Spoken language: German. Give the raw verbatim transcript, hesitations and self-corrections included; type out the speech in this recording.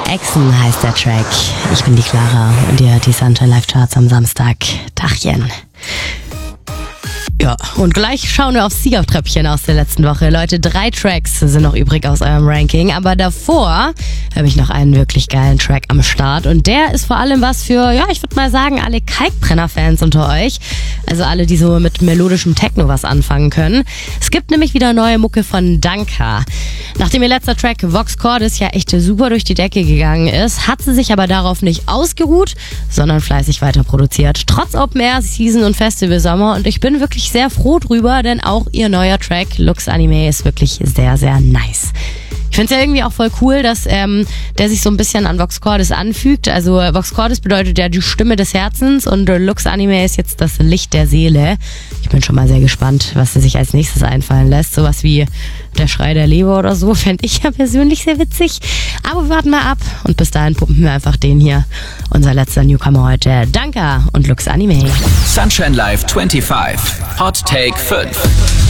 Echsen heißt der Track. Ich bin die Clara und ihr hört die Sunshine Live Charts am Samstag. Tachchen. Ja, und gleich schauen wir aufs Siegertreppchen aus der letzten Woche. Leute, drei Tracks sind noch übrig aus eurem Ranking, aber davor habe ich noch einen wirklich geilen Track am Start und der ist vor allem was für, ja, ich würde mal sagen, alle Kalkbrenner-Fans unter euch. Also alle, die so mit melodischem Techno was anfangen können. Es gibt nämlich wieder neue Mucke von Danka. Nachdem ihr letzter Track Vox Cordis ja echt super durch die Decke gegangen ist, hat sie sich aber darauf nicht ausgeruht, sondern fleißig weiter produziert. Trotz Open Air, Season und Festival Sommer und ich bin wirklich sehr froh drüber, denn auch ihr neuer Track Lux Anime ist wirklich sehr, sehr nice. Ich finde es ja irgendwie auch voll cool, dass ähm, der sich so ein bisschen an Vox Cordis anfügt. Also Vox Cordis bedeutet ja die Stimme des Herzens und äh, Lux Anime ist jetzt das Licht der Seele. Ich bin schon mal sehr gespannt, was er sich als nächstes einfallen lässt. Sowas wie der Schrei der Leber oder so fände ich ja persönlich sehr witzig. Aber wir warten mal ab und bis dahin pumpen wir einfach den hier. Unser letzter Newcomer heute, Danka und Lux Anime. Sunshine Live fünfundzwanzig. Hot Take fünf.